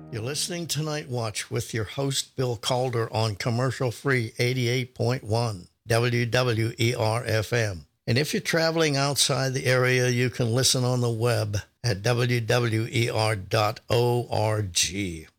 You're listening to Night Watch with your host, Bill Calder, on commercial free 88.1 WWER-FM. And if you're traveling outside the area, you can listen on the web at wwer.org.